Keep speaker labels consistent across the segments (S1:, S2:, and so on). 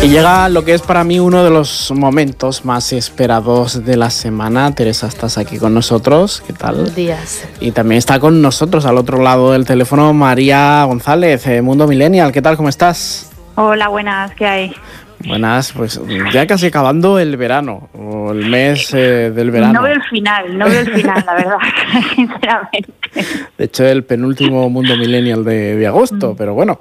S1: Y llega lo que es para mí uno de los momentos más esperados de la semana. Teresa, estás aquí con nosotros, ¿qué tal?
S2: Buenos días.
S1: Y también está con nosotros al otro lado del teléfono María González, Mundo Millennial. ¿Qué tal? ¿Cómo estás?
S3: Hola, buenas, ¿qué hay?
S1: Buenas, pues ya casi acabando el verano, o el mes del verano.
S3: No veo el final, la verdad, sinceramente.
S1: De hecho, el penúltimo Mundo Millennial de agosto, pero bueno.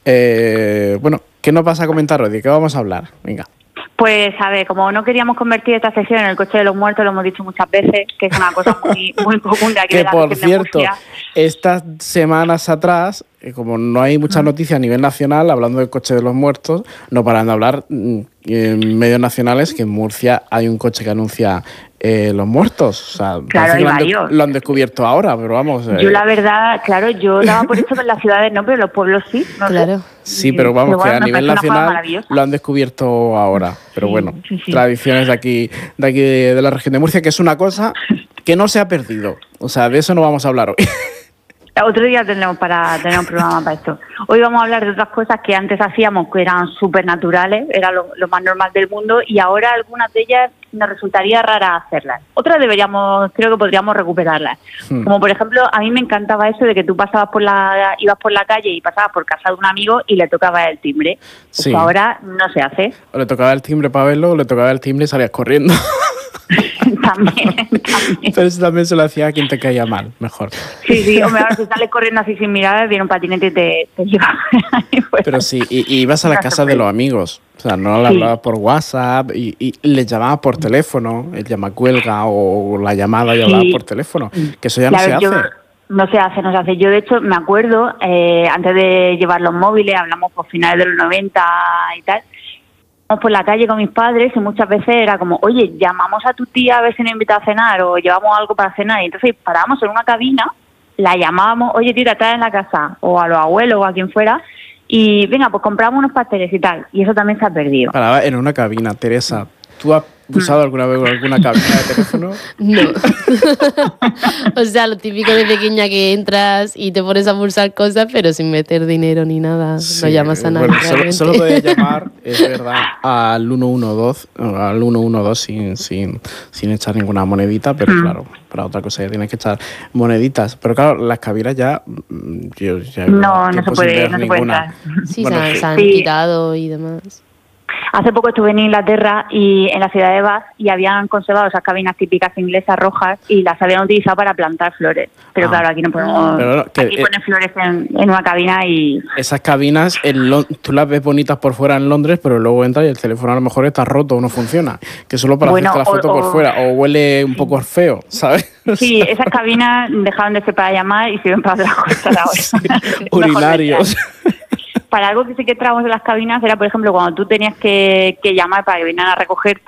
S1: ¿Qué nos vas a comentar hoy? ¿De qué vamos a hablar? Venga.
S3: Pues, a ver, como no queríamos convertir esta sección en el coche de los muertos, lo hemos dicho muchas veces, que es una cosa muy, muy común de aquí
S1: que
S3: de la
S1: por
S3: región de
S1: cierto,
S3: Murcia.
S1: estas semanas atrás, como no hay muchas noticias a nivel nacional, hablando del coche de los muertos, no paran de hablar en medios nacionales que en Murcia hay un coche que anuncia los muertos. O sea,
S3: Claro, hay varios.
S1: lo han descubierto ahora, pero vamos.
S3: Yo la verdad, claro, yo daba por hecho que en las ciudades no, pero en los pueblos sí. No
S2: Claro.
S3: sé.
S1: Sí, pero vamos,
S3: Pero bueno,
S1: que a nivel
S3: me parece una cosa
S1: nacional
S3: maravillosa.
S1: lo han descubierto ahora. Pero
S3: Sí,
S1: bueno,
S3: sí.
S1: tradiciones de aquí de la región de Murcia, que es una cosa que no se ha perdido. O sea, de eso no vamos a hablar hoy.
S3: Otro día tendremos para tener un programa para esto. Hoy vamos a hablar de otras cosas que antes hacíamos que eran súper naturales, era lo más normal del mundo, y ahora algunas de ellas nos resultaría rara hacerlas. Otras creo que podríamos recuperarlas. Como por ejemplo, a mí me encantaba eso de que tú ibas por la calle y pasabas por casa de un amigo y le tocaba el timbre.
S1: Sí.
S3: Eso ahora no se hace.
S1: O le tocaba el timbre para verlo, o le tocaba el timbre y salías corriendo.
S3: También.
S1: Pero eso también se lo hacía a quien te caía mal, mejor.
S3: Sí, hombre, ahora si sales corriendo así sin mirar, viene un patinete y te lleva ahí fuera.
S1: Pero sí, y ibas a la
S3: No se
S1: casa de
S3: puede.
S1: los amigos. O sea, no le
S3: Sí.
S1: hablabas por WhatsApp y les llamabas por teléfono, el llamacuelga o la llamada y hablabas por teléfono. Que eso ya no se hace.
S3: No se hace. Yo, de hecho, me acuerdo, antes de llevar los móviles, hablamos por finales de los 90 y tal, íbamos por la calle con mis padres y muchas veces era como, oye, llamamos a tu tía a ver si nos invita a cenar o llevamos algo para cenar. Y entonces parábamos en una cabina, la llamábamos, oye, tía, trae en la casa, o a los abuelos o a quien fuera, y venga, pues compramos unos pasteles y tal. Y eso también se ha perdido.
S1: Paraba en una cabina. Teresa, ¿tú has usado alguna vez alguna cabina de teléfono?
S2: No. O sea, lo típico de pequeña que entras y te pones a pulsar cosas, pero sin meter dinero ni nada.
S1: Sí,
S2: No llamas a nadie.
S1: bueno, solo puedes llamar, es verdad, al 112 sin echar ninguna monedita, pero claro, para otra cosa ya tienes que echar moneditas. Pero claro, las cabinas ya...
S3: No se puede
S1: ninguna.
S3: entrar.
S2: Sí,
S1: Bueno,
S2: se han
S3: sí.
S2: quitado y demás.
S3: Hace poco estuve en Inglaterra y en la ciudad de Bath y habían conservado esas cabinas típicas inglesas rojas y las habían utilizado para plantar flores. Pero claro, aquí no podemos...
S1: Pero bueno,
S3: aquí ponen flores en una cabina y...
S1: Esas cabinas, tú las ves bonitas por fuera en Londres, pero luego entras y el teléfono a lo mejor está roto o no funciona. Que solo para
S3: Bueno,
S1: hacerte la foto por fuera o huele un poco feo, ¿sabes?
S3: Sí, esas cabinas dejaron de ser para llamar y sirven para otras cosas ahora. Mejor
S1: Urinarios.
S3: para algo que sí que traemos de las cabinas era, por ejemplo, cuando tú tenías que llamar para que vinieran a recogerte.